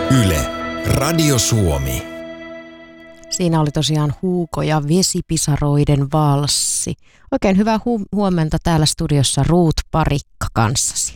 Yle, Radio Suomi. Siinä oli tosiaan Huuko ja Vesipisaroiden valssi. Oikein hyvää huomenta täällä studiossa Ruut Parikka kanssasi.